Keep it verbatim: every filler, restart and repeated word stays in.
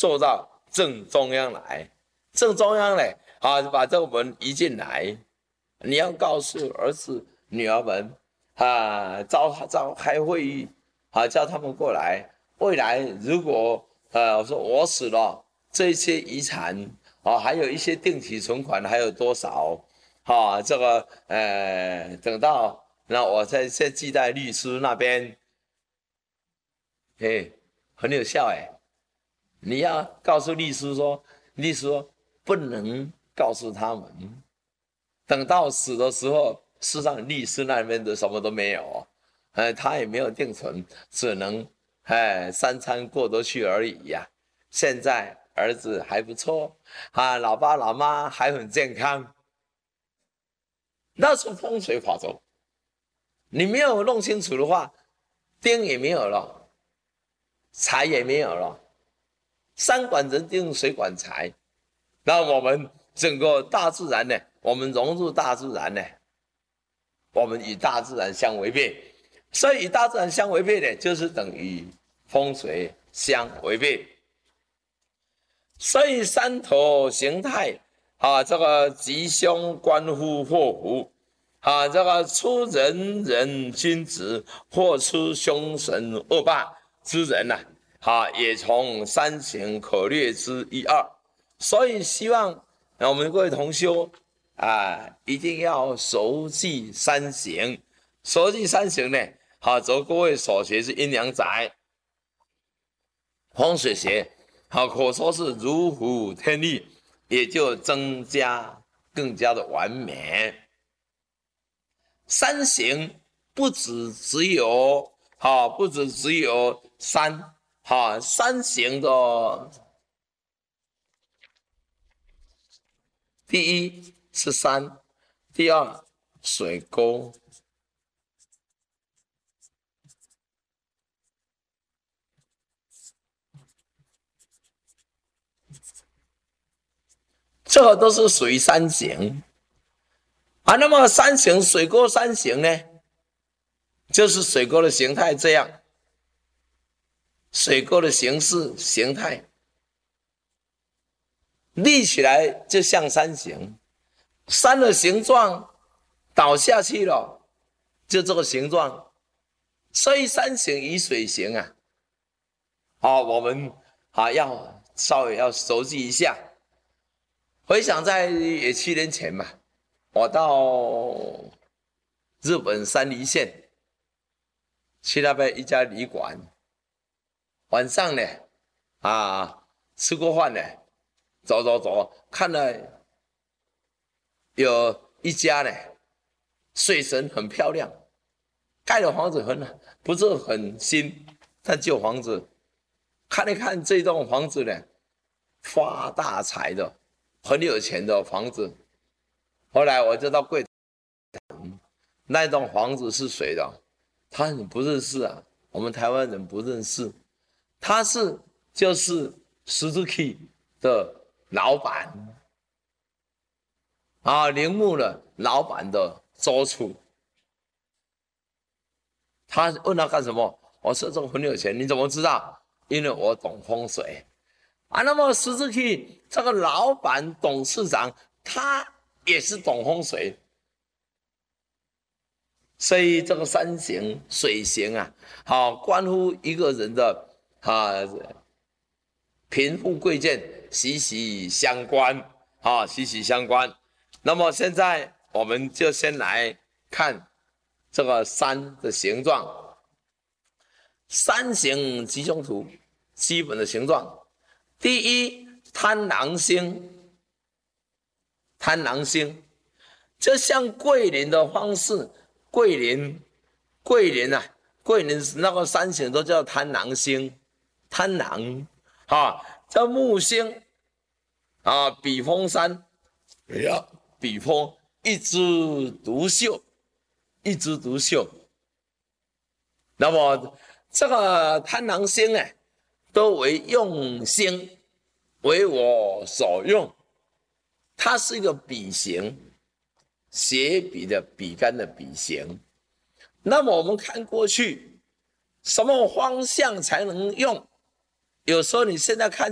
坐到正中央来，正中央呢，啊，把这个门移进来。你要告诉儿子、女儿们，啊，召召开会议，啊，叫他们过来。未来如果呃，我说我死了，这些遗产啊，还有一些定期存款还有多少？啊，这个呃，等到那我再再寄在律师那边，哎，很有效哎。你要告诉律师说，律师说不能告诉他们。等到死的时候，事实上律师那边的什么都没有，呃，他也没有定存，只能哎三餐过得去而已呀、啊。现在儿子还不错啊，老爸老妈还很健康，那是风水法则。你没有弄清楚的话，丁也没有了，财也没有了，山管人丁，水管财。那我们整个大自然呢？我们融入大自然呢？我们与大自然相违背，所以与大自然相违背呢，就是等于风水相违背。所以山头形态啊，这个吉凶关乎祸福啊，这个出人人君子，或出凶神恶霸之人呐、啊，啊，也从三形可略之一二。所以希望我们各位同修啊，一定要熟记三形。熟记三形呢，好，则各位所学是阴阳宅、风水学，好，可说是如虎添翼，也就增加更加的完美。三形不只只有好，不只只有山，好，三形的第一是山，第二水沟，这个都是属于三形啊。那么三形水沟三形呢，就是水沟的形态这样，水沟的形式形态立起来就像山形，山的形状倒下去了，就这个形状。所以山形与水形啊，啊，我们啊要稍微要熟记一下。回想在也七年前嘛，我到日本山梨县去那边一家旅馆，晚上呢啊吃过饭呢，走走走，看了有一家呢水神很漂亮，盖的房子很不是很新，但旧房子。看一看这栋房子呢，发大财的，很有钱的房子。后来我就到柜台，那栋房子是谁的？他很不认识啊，我们台湾人不认识。他是就是 Suzuki 的老板啊，铃木的老板的周处。他问他干什么？我说这个很有钱，你怎么知道？因为我懂风水啊。那么 Suzuki 这个老板董事长，他也是懂风水，所以这个山形水形啊，好关乎一个人的啊贫富贵贱息息相关啊，息息相关。那么现在我们就先来看这个山的形状，山形吉凶图基本的形状。第一，贪狼星，贪狼星就像桂林的方式，桂林，桂林啊，桂林那个山形都叫贪狼星，贪狼啊，这木星啊，比峰山，哎呀，比峰一枝独秀，一枝独秀。那么这个贪狼星哎，都为用星，为我所用。它是一个笔形，写笔的笔杆的笔形。那么我们看过去，什么方向才能用？有时候你现在看